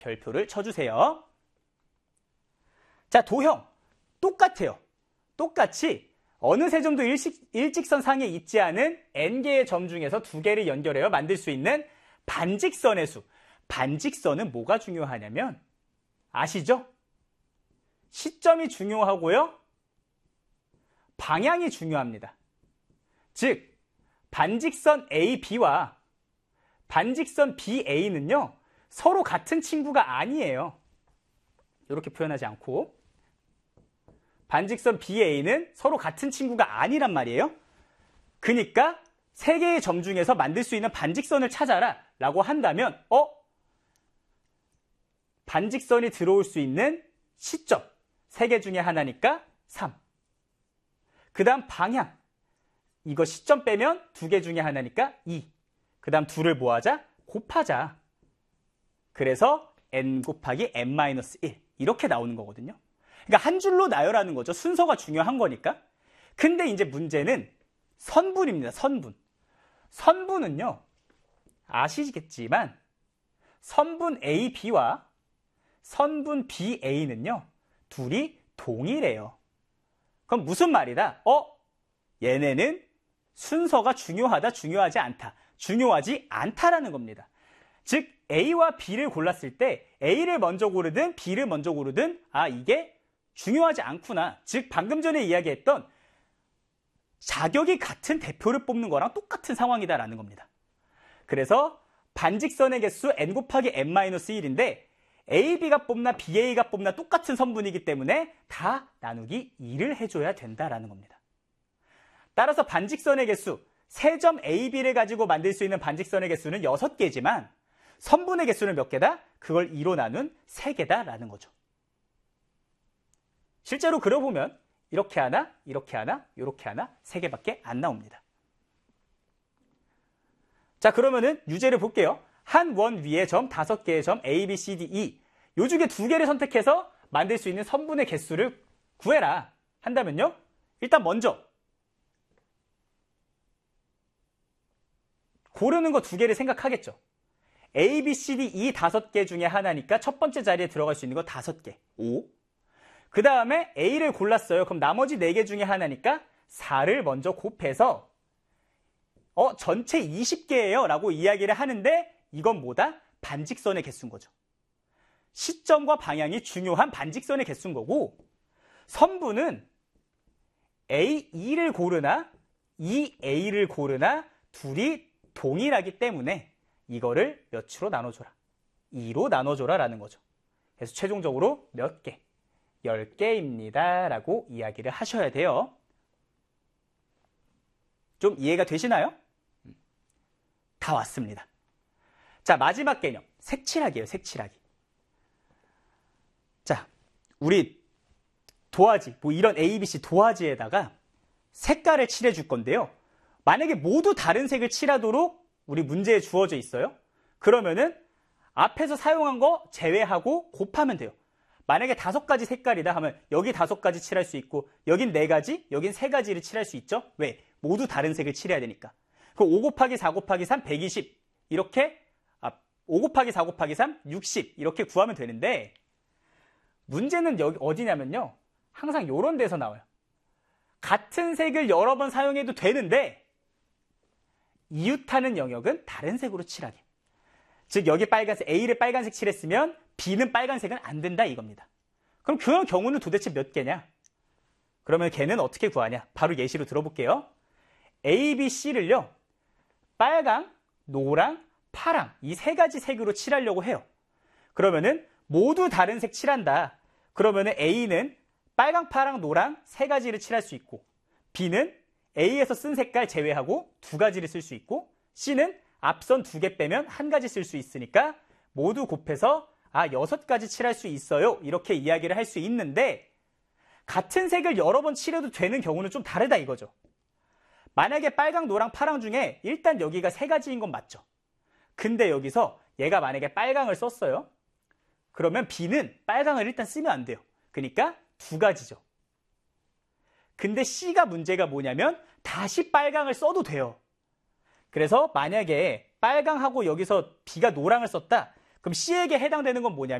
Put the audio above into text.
별표를 쳐주세요. 자, 도형. 똑같아요. 똑같이 어느 세 점도 일직선상에 있지 않은 n개의 점 중에서 두 개를 연결해서 만들 수 있는 반직선의 수. 반직선은 뭐가 중요하냐면 아시죠? 시점이 중요하고요. 방향이 중요합니다. 즉, 반직선 AB와 반직선 BA는요. 서로 같은 친구가 아니에요. 이렇게 표현하지 않고 반직선 BA는 서로 같은 친구가 아니란 말이에요. 그러니까 세 개의 점 중에서 만들 수 있는 반직선을 찾아라 라고 한다면 반직선이 들어올 수 있는 시점 세 개 중에 하나니까 3. 그 다음 방향 이거 시점 빼면 두 개 중에 하나니까 2. 그 다음 둘을 뭐 하자? 곱하자. 그래서 n 곱하기 n-1 이렇게 나오는 거거든요. 그러니까 한 줄로 나열하는 거죠. 순서가 중요한 거니까. 근데 이제 문제는 선분입니다. 선분. 선분은요. 아시겠지만 선분 AB와 선분 BA는요. 둘이 동일해요. 그럼 무슨 말이다? 얘네는 순서가 중요하다, 중요하지 않다. 중요하지 않다라는 겁니다. 즉 A와 B를 골랐을 때 A를 먼저 고르든 B를 먼저 고르든 이게 중요하지 않구나. 즉 방금 전에 이야기했던 자격이 같은 대표를 뽑는 거랑 똑같은 상황이다라는 겁니다. 그래서 반직선의 개수 n 곱하기 n-1인데 AB가 뽑나 BA가 뽑나 똑같은 선분이기 때문에 다 나누기 2를 해줘야 된다라는 겁니다. 따라서 반직선의 개수, 세 점 AB를 가지고 만들 수 있는 반직선의 개수는 6개지만 선분의 개수는 몇 개다? 그걸 2로 나눈 3개다라는 거죠. 실제로 그려보면 이렇게 하나, 이렇게 하나, 이렇게 하나, 3개밖에 안 나옵니다. 자, 그러면은 유제를 볼게요. 한 원 위에 점 5개의 점 A, B, C, D, E 요 중에 2개를 선택해서 만들 수 있는 선분의 개수를 구해라 한다면요. 일단 먼저 고르는 거 2개를 생각하겠죠. A, B, C, D, E 5개 중에 하나니까 첫 번째 자리에 들어갈 수 있는 거 5개, 5. 그 다음에 A를 골랐어요. 그럼 나머지 4개 중에 하나니까 4를 먼저 곱해서 전체 20개예요 라고 이야기를 하는데 이건 뭐다? 반직선의 개수인 거죠. 시점과 방향이 중요한 반직선의 개수인 거고 선분은 A2를 고르나 2A를 고르나 둘이 동일하기 때문에 이거를 몇으로 나눠줘라? 2로 나눠줘라 라는 거죠. 그래서 최종적으로 몇 개? 10개입니다 라고 이야기를 하셔야 돼요. 좀 이해가 되시나요? 다 왔습니다. 자, 마지막 개념. 색칠하기예요. 색칠하기. 자, 우리 도화지, 뭐 이런 ABC 도화지에다가 색깔을 칠해줄 건데요. 만약에 모두 다른 색을 칠하도록 우리 문제에 주어져 있어요. 그러면은 앞에서 사용한 거 제외하고 곱하면 돼요. 만약에 5가지 색깔이다 하면 여기 5가지 칠할 수 있고 여긴 4가지, 여긴 3가지를 칠할 수 있죠. 왜? 모두 다른 색을 칠해야 되니까. 그럼 5 곱하기 4 곱하기 3, 120 이렇게 5 곱하기 4 곱하기 3, 60 이렇게 구하면 되는데 문제는 여기 어디냐면요. 항상 이런 데서 나와요. 같은 색을 여러 번 사용해도 되는데 이웃하는 영역은 다른 색으로 칠하게. 즉 여기 빨간색, A를 빨간색 칠했으면 B는 빨간색은 안 된다 이겁니다. 그럼 그런 경우는 도대체 몇 개냐? 그러면 걔는 어떻게 구하냐? 바로 예시로 들어볼게요. A, B, C를요. 빨강, 노랑, 파랑 이 3가지 색으로 칠하려고 해요. 그러면은 모두 다른 색 칠한다. 그러면은 A는 빨강, 파랑, 노랑 3가지를 칠할 수 있고 B는 A에서 쓴 색깔 제외하고 2가지를 쓸 수 있고 C는 앞선 2개 빼면 1가지 쓸 수 있으니까 모두 곱해서 6가지 칠할 수 있어요. 이렇게 이야기를 할 수 있는데 같은 색을 여러 번 칠해도 되는 경우는 좀 다르다 이거죠. 만약에 빨강, 노랑, 파랑 중에 일단 여기가 3가지인 건 맞죠. 근데 여기서 얘가 만약에 빨강을 썼어요. 그러면 B는 빨강을 일단 쓰면 안 돼요. 그러니까 2가지죠. 근데 C가 문제가 뭐냐면 다시 빨강을 써도 돼요. 그래서 만약에 빨강하고 여기서 B가 노랑을 썼다. 그럼 C에게 해당되는 건 뭐냐면